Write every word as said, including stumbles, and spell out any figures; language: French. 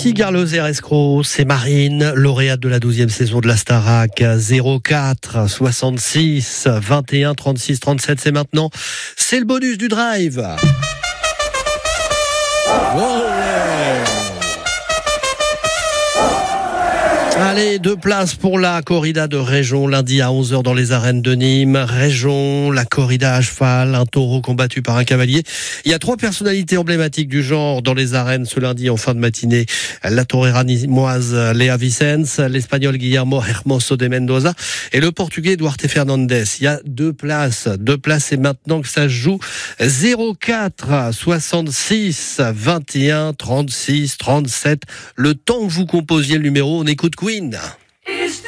Voici Carlos Erescro, c'est Marine, lauréate de la douzième saison de la Starac. Zéro quatre soixante-six vingt et un trente-six trente-sept, c'est maintenant. C'est le bonus du drive. Oh ouais. Allez, deux places pour la corrida de Réjon, lundi à onze heures dans les arènes de Nîmes. Réjon, la corrida à cheval, un taureau combattu par un cavalier. Il y a trois personnalités emblématiques du genre dans les arènes ce lundi en fin de matinée. La torera nimoise Léa Vicens, l'espagnol Guillermo Hermoso de Mendoza et le portugais Duarte Fernandes. Il y a deux places, deux places et maintenant que ça se joue. Zéro quatre soixante-six vingt et un trente-six trente-sept. Le temps que vous composiez le numéro, on écoute Queen.